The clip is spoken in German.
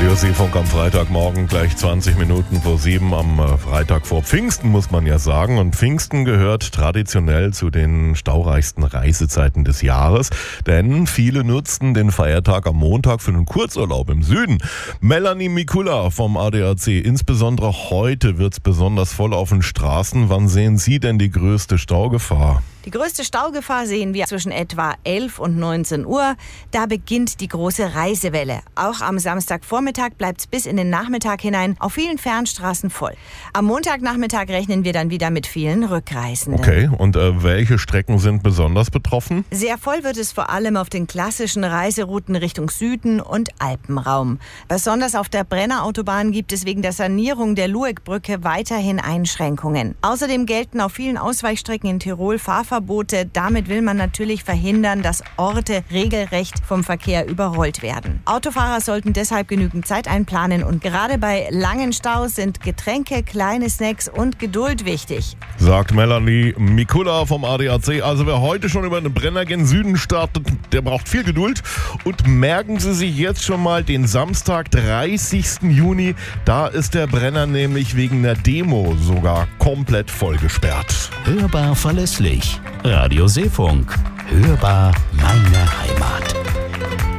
Radio Seefunk am Freitagmorgen gleich 20 Minuten vor 7 am Freitag vor Pfingsten, muss man ja sagen. Und Pfingsten gehört traditionell zu den staureichsten Reisezeiten des Jahres, denn viele nutzten den Feiertag am Montag für einen Kurzurlaub im Süden. Melanie Mikula vom ADAC, insbesondere heute wird es besonders voll auf den Straßen. Wann sehen Sie denn die größte Staugefahr? Die größte Staugefahr sehen wir zwischen etwa 11 und 19 Uhr. Da beginnt die große Reisewelle. Auch am Samstagvormittag bleibt es bis in den Nachmittag hinein auf vielen Fernstraßen voll. Am Montagnachmittag rechnen wir dann wieder mit vielen Rückreisenden. Okay, und welche Strecken sind besonders betroffen? Sehr voll wird es vor allem auf den klassischen Reiserouten Richtung Süden und Alpenraum. Besonders auf der Brennerautobahn gibt es wegen der Sanierung der Luegbrücke weiterhin Einschränkungen. Außerdem gelten auf vielen Ausweichstrecken in Tirol Fahrverbote. Damit will man natürlich verhindern, dass Orte regelrecht vom Verkehr überrollt werden. Autofahrer sollten deshalb genügend Zeit einplanen und gerade bei langen Staus sind Getränke, kleine Snacks und Geduld wichtig. Sagt Melanie Mikula vom ADAC. Also wer heute schon über den Brenner gen Süden startet, der braucht viel Geduld. Und merken Sie sich jetzt schon mal den Samstag, 30. Juni. Da ist der Brenner nämlich wegen einer Demo sogar komplett voll gesperrt. Hörbar verlässlich. Radio Seefunk. Hörbar meine Heimat.